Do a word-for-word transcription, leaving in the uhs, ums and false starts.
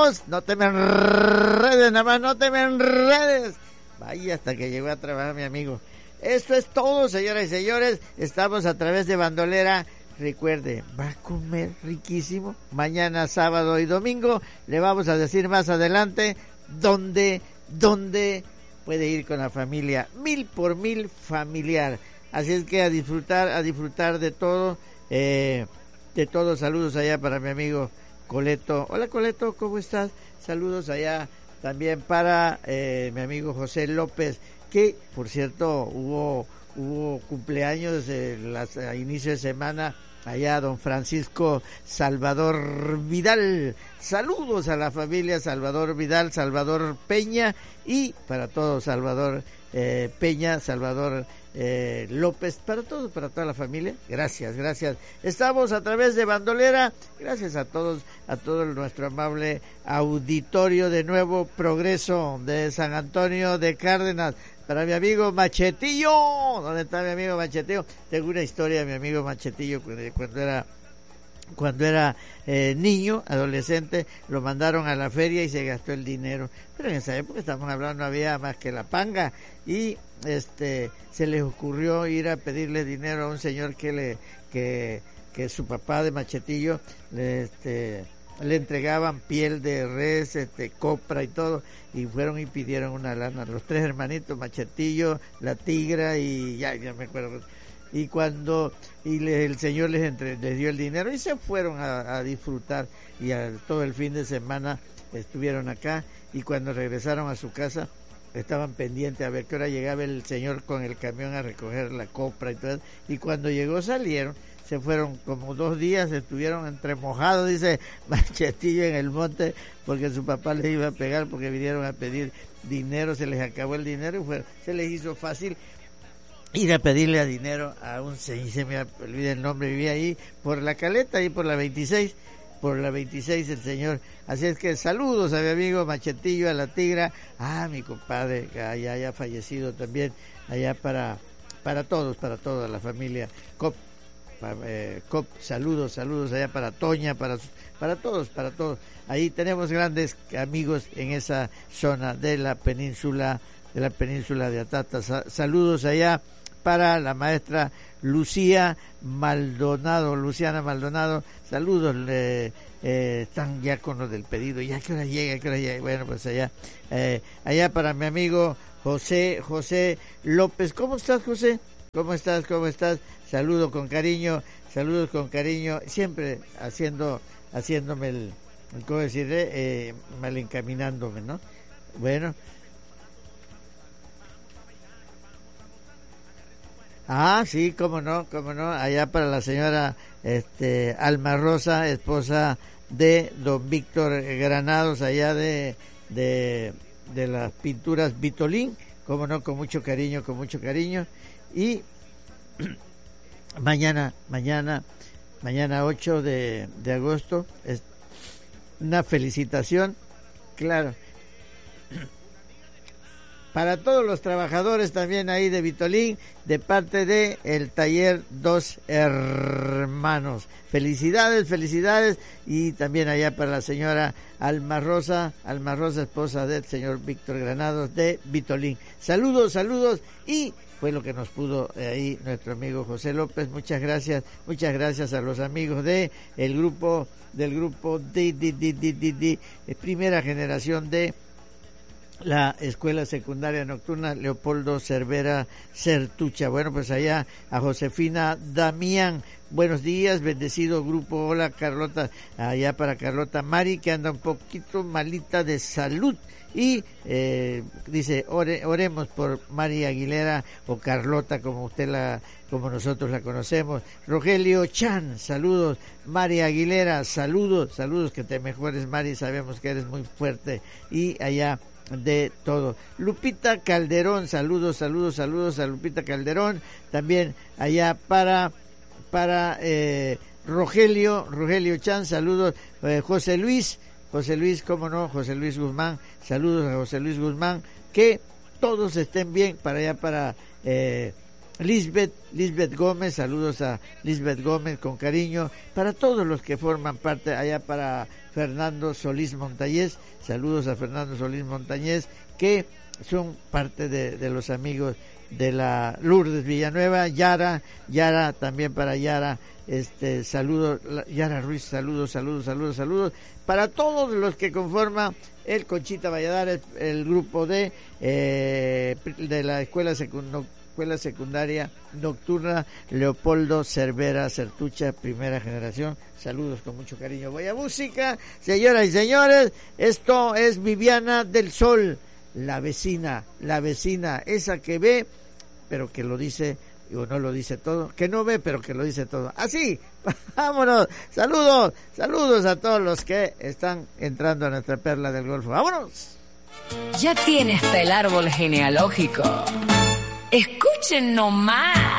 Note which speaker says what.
Speaker 1: saludos, no te me enredes, nada más no te me enredes. Vaya, hasta que llegó a trabajar mi amigo. Esto es todo, señoras y señores, estamos a través de Bandolera. Recuerde, va a comer riquísimo. Mañana, sábado y domingo, le vamos a decir más adelante dónde, dónde puede ir con la familia. Mil por mil familiar. Así es que a disfrutar, a disfrutar de todo, eh, de todos. Saludos allá para mi amigo Coleto. Hola Coleto, ¿cómo estás? Saludos allá también para eh, mi amigo José López, que por cierto hubo, hubo cumpleaños eh, las, a inicio de semana. Allá don Francisco Salvador Vidal, saludos a la familia Salvador Vidal, Salvador Peña y para todos Salvador eh, Peña, Salvador eh, López, para todos, para toda la familia, gracias, gracias. Estamos a través de Bandolera, gracias a todos, a todo nuestro amable auditorio de Nuevo Progreso de San Antonio de Cárdenas. Para mi amigo Machetillo, ¿dónde está mi amigo Machetillo? Tengo una historia de mi amigo Machetillo cuando era cuando era eh, niño, adolescente, lo mandaron a la feria y se gastó el dinero. Pero en esa época, estamos hablando, no había más que la panga y este se les ocurrió ir a pedirle dinero a un señor que le que que su papá de Machetillo le, este le entregaban piel de res, este, copra y todo, y fueron y pidieron una lana, los tres hermanitos, Machetillo, la tigra y ya, ya me acuerdo, y cuando, y le, el señor les, entre, les dio el dinero y se fueron a, a disfrutar, y a, todo el fin de semana estuvieron acá, y cuando regresaron a su casa, estaban pendientes a ver qué hora llegaba el señor con el camión a recoger la copra y todo eso, y cuando llegó salieron, se fueron como dos días, estuvieron entre mojados, dice Machetillo, en el monte, porque su papá les iba a pegar, porque vinieron a pedir dinero, se les acabó el dinero y fue, se les hizo fácil ir a pedirle a dinero a un señor, se me olvida el nombre, vivía ahí por la Caleta, ahí por la veintiséis, por la veintiséis el señor. Así es que saludos a mi amigo Machetillo, a la tigra, a mi compadre, que allá haya fallecido también, allá para, para todos, para toda la familia Cop. Eh, Cop, saludos, saludos allá para Toña, para para todos, para todos. Ahí tenemos grandes amigos en esa zona de la península, de la península de Atata. Sa- saludos allá para la maestra Lucía Maldonado, Luciana Maldonado. Saludos, eh, eh, están ya con lo del pedido. Ya que hora llega, que hora llega. Bueno, pues allá, eh, allá para mi amigo José, José López. ¿Cómo estás, José? ¿Cómo estás? ¿Cómo estás? Saludo con cariño, saludos con cariño, siempre haciendo, haciéndome el, ¿cómo decirle? Eh, mal encaminándome, ¿no? Bueno. Ah, sí, cómo no, cómo no, allá para la señora este Alma Rosa, esposa de don Víctor Granados, allá de, de, de las pinturas Vitolín, cómo no, con mucho cariño, con mucho cariño. Y mañana, mañana, mañana ocho de, de agosto, es una felicitación, claro, para todos los trabajadores también ahí de Vitolín, de parte de el taller Dos Hermanos. Felicidades, felicidades, y también allá para la señora Alma Rosa, Alma Rosa, esposa del señor Víctor Granados de Vitolín. Saludos, saludos, y fue lo que nos pudo eh, ahí nuestro amigo José López. Muchas gracias, muchas gracias a los amigos de el grupo, del grupo de, de, de, de, de, de, de primera generación de la Escuela Secundaria Nocturna Leopoldo Cervera Certucha. Bueno, pues allá a Josefina Damián, buenos días, bendecido grupo. Hola Carlota, allá para Carlota Mari, que anda un poquito malita de salud, y eh, dice, ore, oremos por Mari Aguilera, o Carlota como usted la, como nosotros la conocemos. Rogelio Chan, saludos. Mari Aguilera, saludos, saludos, que te mejores Mari, sabemos que eres muy fuerte, y allá de todo. Lupita Calderón, saludos, saludos, saludos a Lupita Calderón, también allá para para eh, Rogelio, Rogelio Chan, saludos, eh, José Luis, José Luis, cómo no, José Luis Guzmán, saludos a José Luis Guzmán, que todos estén bien, para allá para eh, Lisbeth, Lisbeth Gómez, saludos a Lisbeth Gómez con cariño, para todos los que forman parte allá para Fernando Solís Montañez. Saludos a Fernando Solís Montañez, que son parte de, de los amigos de la Lourdes Villanueva. Yara, Yara, también para Yara, este, saludos, Yara Ruiz, saludos, saludos, saludos, saludos, para todos los que conforman el Conchita Valladares, el, el grupo de, eh, de la escuela secundaria, escuela secundaria nocturna Leopoldo Cervera Certucha, primera generación. Saludos con mucho cariño. Voy a música, señoras y señores, esto es Viviana del Sol, la vecina, la vecina, esa que ve, pero que lo dice, o no lo dice todo, que no ve, pero que lo dice todo. Así, vámonos, saludos, saludos a todos los que están entrando a nuestra perla del Golfo. ¡Vámonos!
Speaker 2: Ya tiene hasta el árbol genealógico. Escuchen nomás.